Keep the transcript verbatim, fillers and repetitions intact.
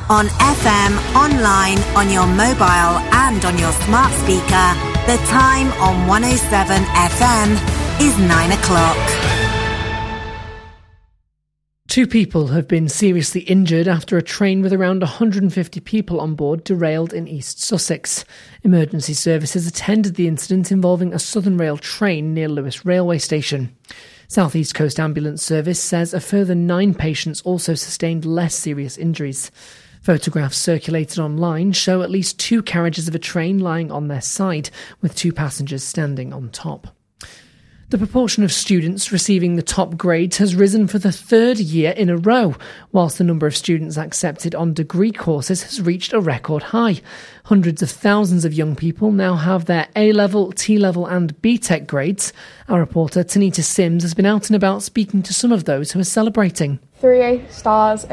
On F M, online, on your mobile and on your smart speaker, the time on one oh seven F M is nine o'clock. Two people have been seriously injured after a train with around one hundred fifty people on board derailed in East Sussex. Emergency services attended the incident involving a Southern Rail train near Lewes railway station. South East Coast Ambulance Service says a further nine patients also sustained less serious injuries. Photographs circulated online show at least two carriages of a train lying on their side, with two passengers standing on top. The proportion of students receiving the top grades has risen for the third year in a row, whilst the number of students accepted on degree courses has reached a record high. Hundreds of thousands of young people now have their A-level, T-level and B Tech grades. Our reporter Tanita Sims has been out and about speaking to some of those who are celebrating. Three A stars